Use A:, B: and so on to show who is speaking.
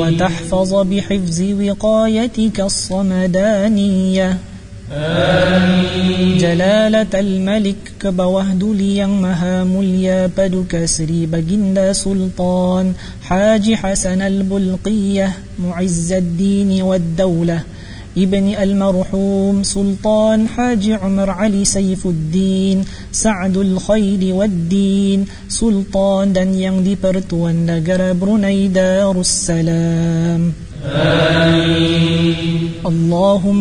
A: وتحفظ بحفظ وقايتك الصمدانية. جلالة الملك كبوهدل yang maha mulia paduka Sri Baginda Sultan Haji Hasan al-Bulqiyah Mu'izzaddin wad-Daulah Ibni al-Marhum Sultan Haji Umar Ali Saifuddin Sa'dul Khairi wad-Din Sultan dan yang di-Pertuan negara Brunei Darussalam. Allahumma